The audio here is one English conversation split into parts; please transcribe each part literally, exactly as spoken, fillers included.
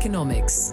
economics.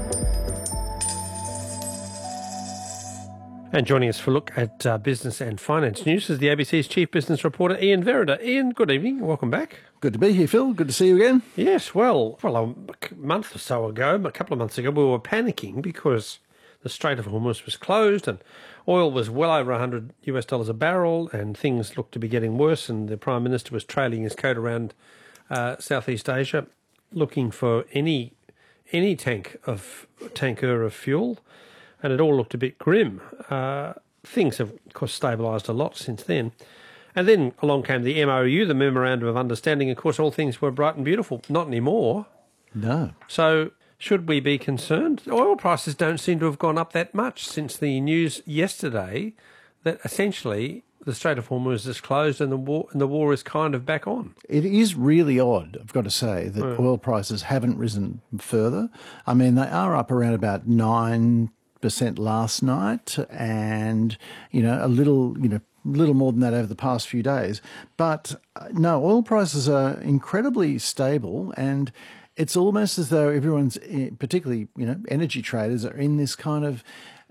And joining us for a look at uh, business and finance news is the A B C's chief business reporter, Ian Verrider. Ian, good evening. Welcome back. Good to be here, Phil. Good to see you again. Yes, well, well, a month or so ago, a couple of months ago, we were panicking because the Strait of Hormuz was closed and oil was well over one hundred U S dollars a barrel and things looked to be getting worse, and the Prime Minister was trailing his coat around uh, Southeast Asia looking for any any tank of tanker of fuel. And it all looked a bit grim. Uh, things have, of course, stabilised a lot since then. And then along came the M O U, the Memorandum of Understanding. Of course, all things were bright and beautiful. Not anymore. No. So should we be concerned? Oil prices don't seem to have gone up that much since the news yesterday that essentially the Strait of Hormuz is closed and the war and the war is kind of back on. It is really odd, I've got to say, that Yeah. oil prices haven't risen further. I mean, they are up around about nine percent last night, and you know a little, you know, little more than that over the past few days. But uh, no, oil prices are incredibly stable, and it's almost as though everyone's, particularly you know, energy traders, are in this kind of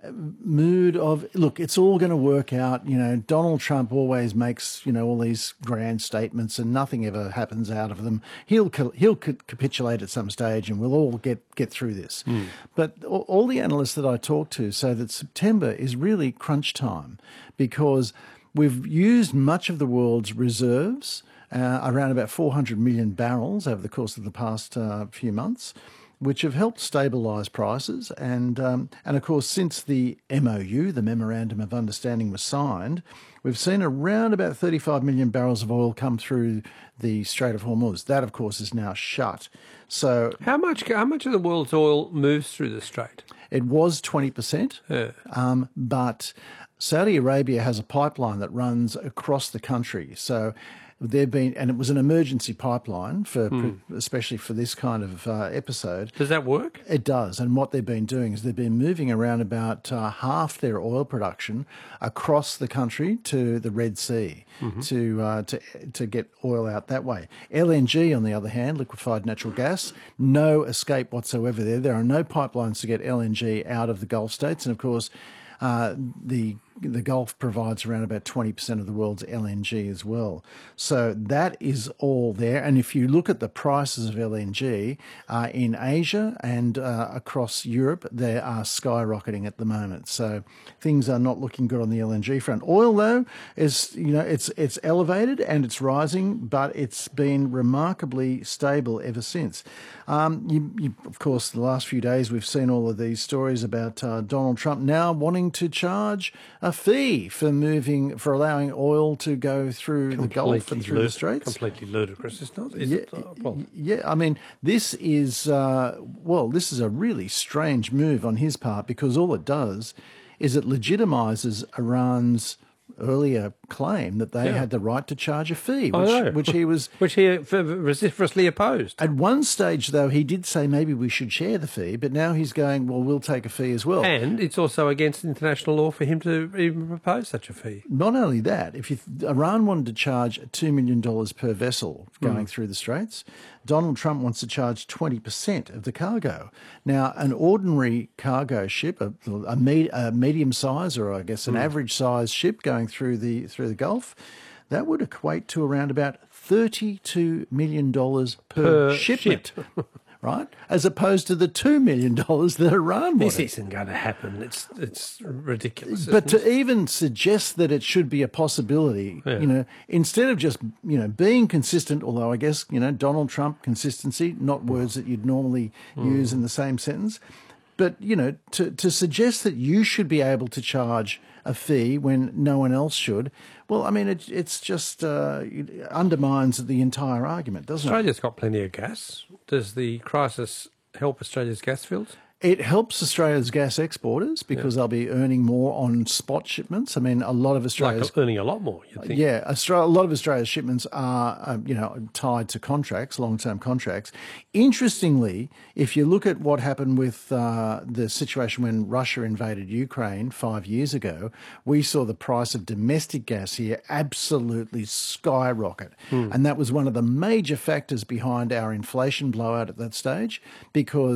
mood of, look, it's all going to work out. You know, Donald Trump always makes, you know, all these grand statements and nothing ever happens out of them. He'll he'll capitulate at some stage and we'll all get, get through this. Mm. But all the analysts that I talk to say that September is really crunch time because we've used much of the world's reserves, uh, around about four hundred million barrels over the course of the past uh, few months, which have helped stabilise prices. And, um, and of course, since the M O U, the Memorandum of Understanding, was signed, we've seen around about thirty-five million barrels of oil come through the Strait of Hormuz. That, of course, is now shut. So how much how much of the world's oil moves through the Strait? It was twenty percent, yeah. um, but Saudi Arabia has a pipeline that runs across the country. So They've been, and it was an emergency pipeline for, mm. especially for this kind of uh, episode. Does that work? It does. And what they've been doing is they've been moving around about uh, half their oil production across the country to the Red Sea mm-hmm. to uh, to to get oil out that way. L N G, on the other hand, liquefied natural gas, no escape whatsoever there. There are no pipelines to get L N G out of the Gulf states, and of course, uh, the The Gulf provides around about twenty percent of the world's L N G as well. So that is all there. And if you look at the prices of L N G uh, in Asia and uh, across Europe, they are skyrocketing at the moment. So things are not looking good on the L N G front. Oil, though, is, you know, it's it's elevated and it's rising, but it's been remarkably stable ever since. Um, you, you, of course, the last few days we've seen all of these stories about uh, Donald Trump now wanting to charge a fee for moving, for allowing oil to go through completely the Gulf and through lud- the Straits. Completely ludicrous, isn't it? Is yeah, it uh, well. yeah, I mean, this is, uh, well, this is a really strange move on his part, because all it does is it legitimises Iran's earlier claim that they yeah. had the right to charge a fee, which, which he was... which he vociferously opposed. At one stage, though, he did say maybe we should share the fee, but now he's going, well, we'll take a fee as well. And it's also against international law for him to even propose such a fee. Not only that, if you, Iran wanted to charge two million dollars per vessel going mm. through the Straits, Donald Trump wants to charge twenty percent of the cargo. Now, an ordinary cargo ship, a, a, me, a medium size, or I guess an mm. average size ship going through the through the Gulf, that would equate to around about thirty-two million dollars per, per shipment, ship. Right? As opposed to the two million dollars that Iran wanted. This isn't going to happen. It's it's ridiculous. But to it? even suggest that it should be a possibility, yeah. you know, instead of just, you know, being consistent, although I guess, you know, Donald Trump consistency, not words that you'd normally mm. use in the same sentence, but, you know, to, to suggest that you should be able to charge a fee when no one else should, well, I mean, it, it's just uh, it undermines the entire argument, doesn't Australia's it? Australia's got plenty of gas. Does the crisis help Australia's gas fields? It helps Australia's gas exporters because yeah. they'll be earning more on spot shipments. I mean, a lot of Australia's... Like earning a lot more, you think? Yeah, Australia, a lot of Australia's shipments are, um, you know, tied to contracts, long-term contracts. Interestingly, if you look at what happened with uh, the situation when Russia invaded Ukraine five years ago, we saw the price of domestic gas here absolutely skyrocket. Hmm. And that was one of the major factors behind our inflation blowout at that stage, because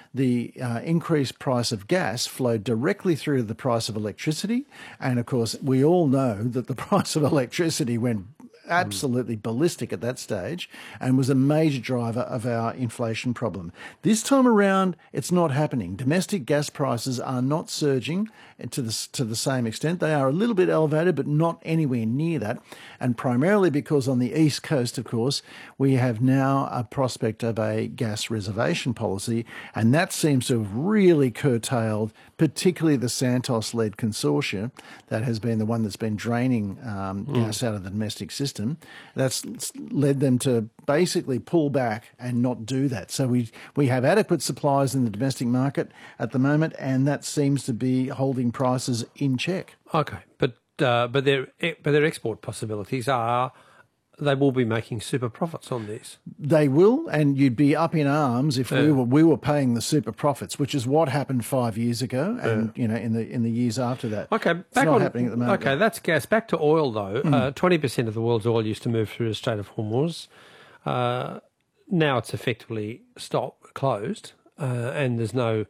the uh, increased price of gas flowed directly through to the price of electricity. And of course, we all know that the price of electricity went absolutely ballistic at that stage and was a major driver of our inflation problem. This time around, it's not happening. Domestic gas prices are not surging to the, to the same extent. They are a little bit elevated, but not anywhere near that. And primarily because on the East Coast, of course, we have now a prospect of a gas reservation policy, and that seems to have really curtailed particularly the Santos-led consortia that has been the one that's been draining um, mm. gas out of the domestic system. That's led them to basically pull back and not do that. So we we have adequate supplies in the domestic market at the moment, and that seems to be holding prices in check. Okay, but uh, but their but their export possibilities are. They will be making super profits on this. They will, and you'd be up in arms if yeah. we were we were paying the super profits, which is what happened five years ago, and yeah. you know in the in the years after that. Okay, back it's not on, happening at the moment. Okay, that's gas. Back to oil though. Twenty mm. uh, percent of the world's oil used to move through the Strait of Hormuz. Uh, now it's effectively stopped, closed, uh, and there's no.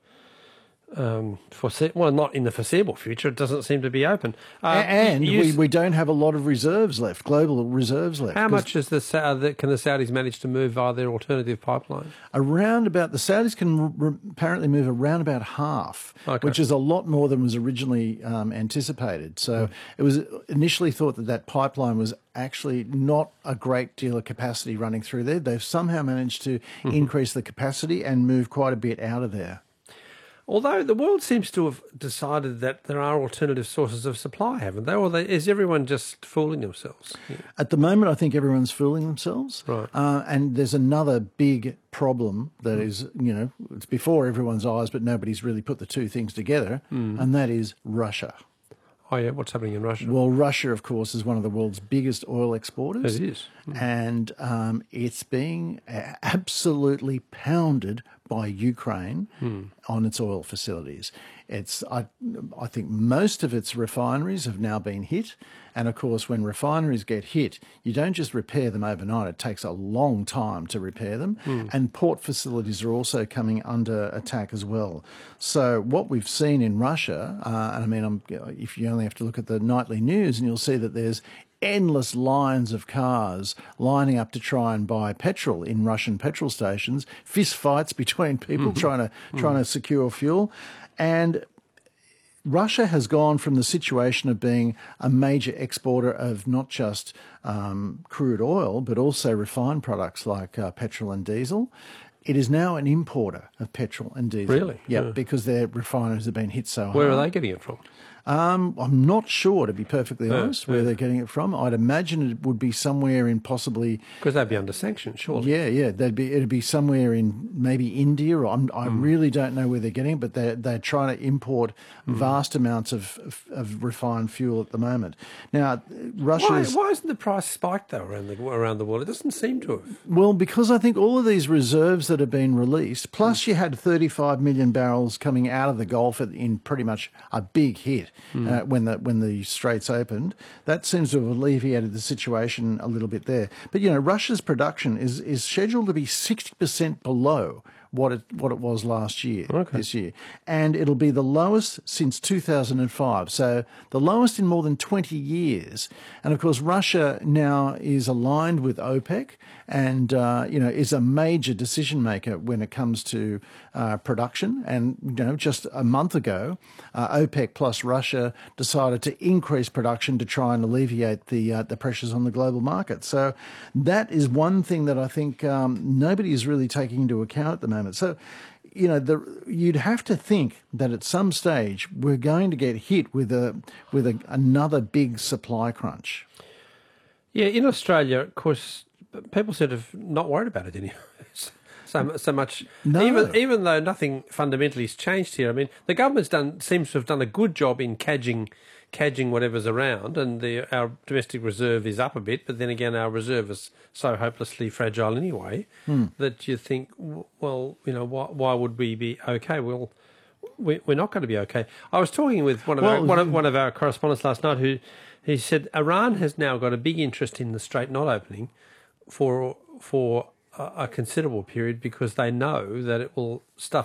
Um, forese- well, not in the foreseeable future. It doesn't seem to be open. Uh, and we, we don't have a lot of reserves left, global reserves left. How much is the, the can the Saudis manage to move via their alternative pipeline? Around about, the Saudis can re- apparently move around about half, okay. which is a lot more than was originally um, anticipated. So mm. it was initially thought that that pipeline was actually not a great deal of capacity running through there. They've somehow managed to mm-hmm. increase the capacity and move quite a bit out of there. Although the world seems to have decided that there are alternative sources of supply, haven't they? Or they, is everyone just fooling themselves? Yeah. At the moment, I think everyone's fooling themselves. Right. Uh, and there's another big problem that mm. is, you know, it's before everyone's eyes, but nobody's really put the two things together, mm. and that is Russia. Oh, yeah. What's happening in Russia? Well, Russia, of course, is one of the world's biggest oil exporters. It is. Mm. And um, it's being absolutely pounded by Ukraine mm. on its oil facilities. It's, I, I think most of its refineries have now been hit. And, of course, when refineries get hit, you don't just repair them overnight. It takes a long time to repair them. Mm. And port facilities are also coming under attack as well. So what we've seen in Russia, uh, and I mean, I'm, if you only have to look at the nightly news, and you'll see that there's endless lines of cars lining up to try and buy petrol in Russian petrol stations, fist fights between people mm-hmm. trying to mm-hmm. trying to secure fuel. And Russia has gone from the situation of being a major exporter of not just um, crude oil, but also refined products like uh, petrol and diesel. It is now an importer of petrol and diesel. Really? Yep, yeah, because their refineries have been hit so hard. Where are they getting it from? Um, I'm not sure, to be perfectly honest, yeah, where yeah. they're getting it from. I'd imagine it would be somewhere in possibly... Because they'd be under sanctions, surely. Yeah, yeah. They'd be, it'd be somewhere in maybe India, or I'm, I mm. really don't know where they're getting it, but they're, they're trying to import mm. vast amounts of, of, of refined fuel at the moment. Now, Russia's... Why, why isn't the price spiked, though, around the, around the world? It doesn't seem to have. Well, because I think all of these reserves that have been released, plus mm. you had thirty-five million barrels coming out of the Gulf in pretty much a big hit mm. uh, when the when the straits opened. That seems to have alleviated the situation a little bit there. But, you know, Russia's production is, is scheduled to be sixty percent below what it what it was last year, okay. this year. And it'll be the lowest since two thousand five, so the lowest in more than twenty years. And, of course, Russia now is aligned with OPEC and, uh, you know, is a major decision maker when it comes to uh, production. And, you know, just a month ago, uh, OPEC plus Russia decided to increase production to try and alleviate the uh, the pressures on the global market. So that is one thing that I think um, nobody is really taking into account at the moment. So, you know, the, you'd have to think that at some stage we're going to get hit with a with a, another big supply crunch. Yeah, in Australia, of course, people sort of not worried about it anymore. So, so much, no. even even though nothing fundamentally has changed here. I mean, the government's done seems to have done a good job in cadging, cadging whatever's around, and the, our domestic reserve is up a bit. But then again, our reserve is so hopelessly fragile anyway mm. that you think, well, you know, why, why would we be okay? Well, we, we're not going to be okay. I was talking with one of well, our, one of one of our correspondents last night who he said Iran has now got a big interest in the strait not opening for for. a considerable period because they know that it will stuff